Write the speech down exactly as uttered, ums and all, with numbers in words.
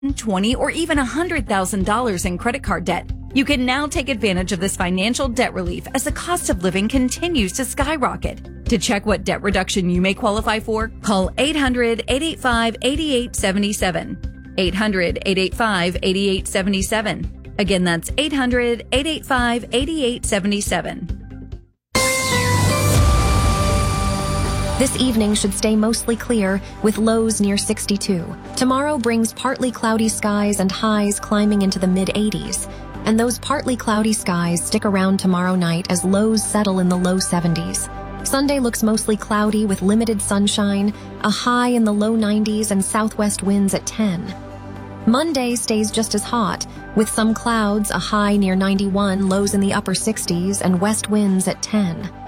twenty, or even one hundred thousand dollars in credit card debt. You can now take advantage of this financial debt relief as the cost of living continues to skyrocket. To check what debt reduction you may qualify for, call eight hundred, eight eight five, eight eight seven seven. eight hundred, eight eight five, eight eight seven seven. Again, that's eight hundred, eight eight five, eight eight seven seven. This evening should stay mostly clear, with lows near sixty-two. Tomorrow brings partly cloudy skies and highs climbing into the mid eighties. And those partly cloudy skies stick around tomorrow night as lows settle in the low seventies. Sunday looks mostly cloudy with limited sunshine, a high in the low nineties and southwest winds at ten. Monday stays just as hot, with some clouds, a high near ninety-one, lows in the upper sixties, and west winds at ten.